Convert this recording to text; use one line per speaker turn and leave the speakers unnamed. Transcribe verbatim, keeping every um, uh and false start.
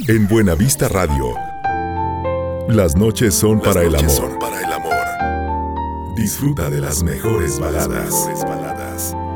En Buenavista Radio, las noches son
Las
para el
noches
amor.
son para el amor.
Disfruta de las mejores baladas.
Mejores baladas.